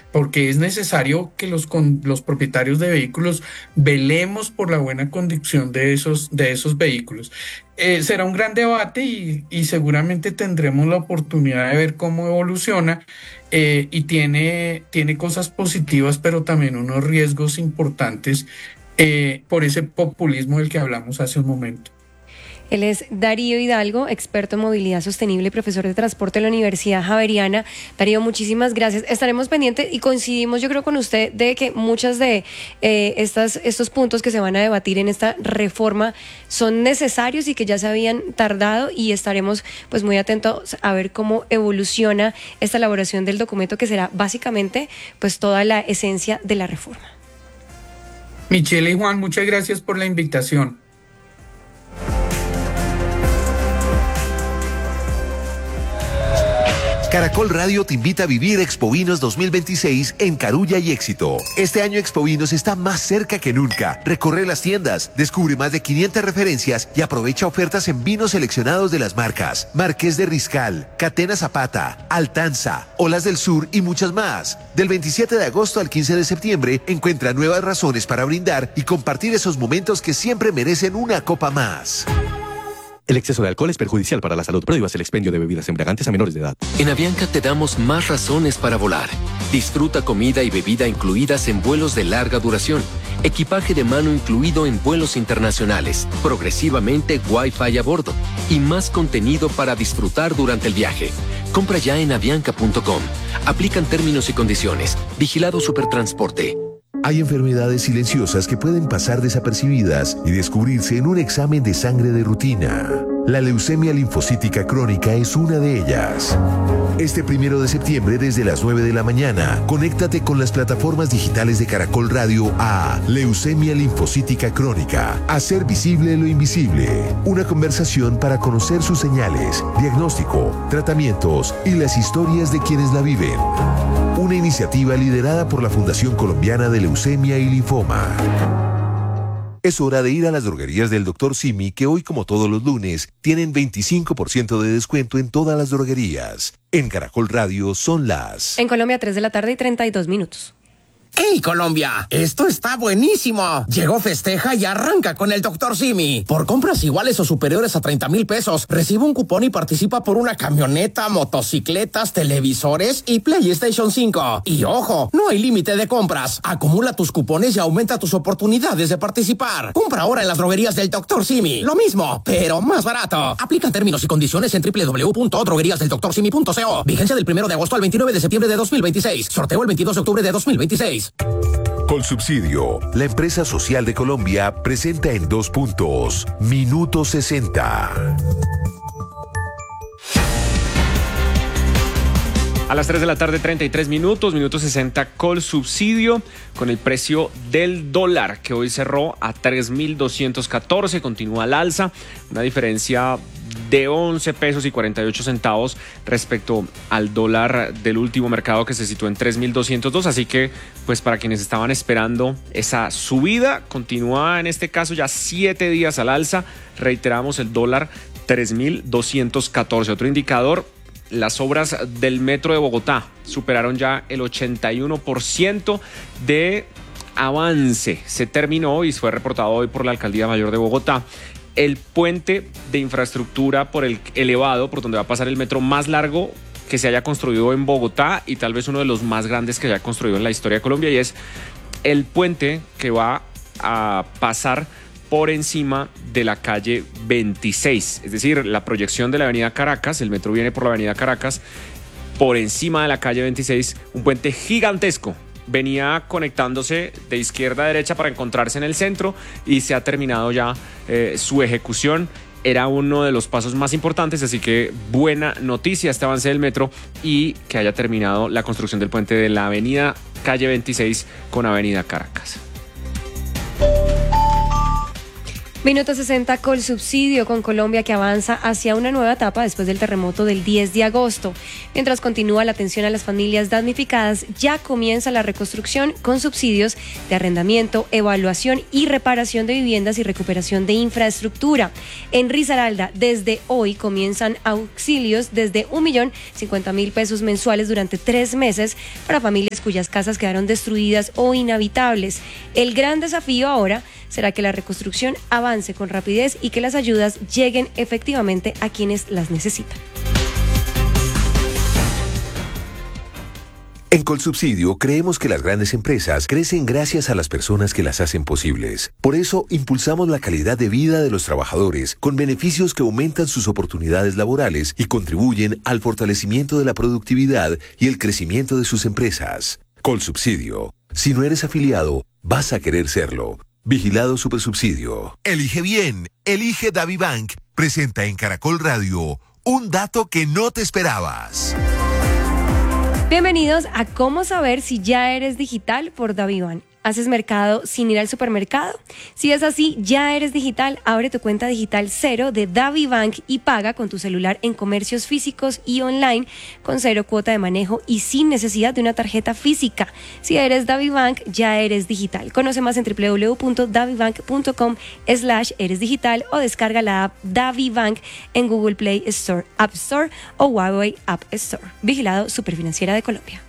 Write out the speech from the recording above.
porque es necesario que los propietarios de vehículos velemos por la buena conducción de esos vehículos. Será un gran debate y seguramente tendremos la oportunidad de ver cómo evoluciona, y tiene cosas positivas, pero también unos riesgos importantes por ese populismo del que hablamos hace un momento. Él es Darío Hidalgo, experto en movilidad sostenible y profesor de transporte de la Universidad Javeriana. Darío, muchísimas gracias. Estaremos pendientes y coincidimos, yo creo, con usted de que muchas de estos puntos que se van a debatir en esta reforma son necesarios y que ya se habían tardado, y estaremos pues muy atentos a ver cómo evoluciona esta elaboración del documento, que será básicamente pues toda la esencia de la reforma. Michelle y Juan, muchas gracias por la invitación. Caracol Radio te invita a vivir Expovinos 2026 en Carulla y Éxito. Este año Expovinos está más cerca que nunca. Recorre las tiendas, descubre más de 500 referencias y aprovecha ofertas en vinos seleccionados de las marcas Marqués de Riscal, Catena Zapata, Altanza, Olas del Sur y muchas más. Del 27 de agosto al 15 de septiembre encuentra nuevas razones para brindar y compartir esos momentos que siempre merecen una copa más. El exceso de alcohol es perjudicial para la salud. Prohíbas el expendio de bebidas embriagantes a menores de edad. En Avianca te damos más razones para volar. Disfruta comida y bebida incluidas en vuelos de larga duración. Equipaje de mano incluido en vuelos internacionales. Progresivamente Wi-Fi a bordo. Y más contenido para disfrutar durante el viaje. Compra ya en avianca.com. Aplican términos y condiciones. Vigilado Supertransporte. Hay enfermedades silenciosas que pueden pasar desapercibidas y descubrirse en un examen de sangre de rutina. La leucemia linfocítica crónica es una de ellas. Este 1 de septiembre, desde las 9 de la mañana, conéctate con las plataformas digitales de Caracol Radio a Leucemia linfocítica crónica. Hacer visible lo invisible. Una conversación para conocer sus señales, diagnóstico, tratamientos y las historias de quienes la viven. Una iniciativa liderada por la Fundación Colombiana de Leucemia y Linfoma. Es hora de ir a las droguerías del Dr. Simi, que hoy, como todos los lunes, tienen 25% de descuento en todas las droguerías. En Caracol Radio son las... En Colombia, 3:32 p.m. ¡Hey, Colombia! ¡Esto está buenísimo! Llegó Festeja y arranca con el Dr. Simi. Por compras iguales o superiores a 30,000 pesos, recibe un cupón y participa por una camioneta, motocicletas, televisores y PlayStation 5. Y ojo, no hay límite de compras. Acumula tus cupones y aumenta tus oportunidades de participar. Compra ahora en las droguerías del Dr. Simi. Lo mismo, pero más barato. Aplican términos y condiciones en www.drogueriasdeldoctorsimi.co. Vigencia del 1 de agosto al 29 de septiembre de 2026. Sorteo el 22 de octubre de 2026. Colsubsidio, la empresa social de Colombia, presenta en 2 puntos. Minuto 60. A las 3:33 p.m, minuto 60, Colsubsidio, con el precio del dólar, que hoy cerró a 3.214, continúa al alza, una diferencia de 11 pesos y 48 centavos respecto al dólar del último mercado, que se situó en 3.202, así que pues para quienes estaban esperando esa subida, continúa en este caso ya 7 días al alza. Reiteramos, el dólar 3.214. Otro indicador: las obras del metro de Bogotá superaron ya el 81% de avance. Se terminó y fue reportado hoy por la Alcaldía Mayor de Bogotá el puente de infraestructura por el elevado, por donde va a pasar el metro más largo que se haya construido en Bogotá y tal vez uno de los más grandes que se haya construido en la historia de Colombia, y es el puente que va a pasar por encima de la calle 26, es decir, la proyección de la avenida Caracas. El metro viene por la avenida Caracas, por encima de la calle 26, un puente gigantesco. Venía conectándose de izquierda a derecha para encontrarse en el centro y se ha terminado ya su ejecución. Era uno de los pasos más importantes, así que buena noticia este avance del metro y que haya terminado la construcción del puente de la avenida calle 26 con avenida Caracas. Minuto 60 Colsubsidio con Colombia, que avanza hacia una nueva etapa después del terremoto del 10 de agosto. Mientras continúa la atención a las familias damnificadas, ya comienza la reconstrucción con subsidios de arrendamiento, evaluación y reparación de viviendas y recuperación de infraestructura. En Risaralda, desde hoy comienzan auxilios desde 1.050.000 pesos mensuales durante 3 meses para familias cuyas casas quedaron destruidas o inhabitables. El gran desafío ahora será que la reconstrucción avance con rapidez y que las ayudas lleguen efectivamente a quienes las necesitan. En Colsubsidio creemos que las grandes empresas crecen gracias a las personas que las hacen posibles. Por eso impulsamos la calidad de vida de los trabajadores con beneficios que aumentan sus oportunidades laborales y contribuyen al fortalecimiento de la productividad y el crecimiento de sus empresas. Colsubsidio. Si no eres afiliado, vas a querer serlo. Vigilado Supersubsidio. Elige bien, elige DaviBank. Presenta en Caracol Radio un dato que no te esperabas. Bienvenidos a Cómo saber si ya eres digital por DaviBank. ¿Haces mercado sin ir al supermercado? Si es así, ya eres digital. Abre tu cuenta digital cero de DaviBank y paga con tu celular en comercios físicos y online con 0 cuota de manejo y sin necesidad de una tarjeta física. Si eres DaviBank, ya eres digital. Conoce más en www.davibank.com/eres digital o descarga la app DaviBank en Google Play Store, App Store o Huawei App Store. Vigilado Superfinanciera de Colombia.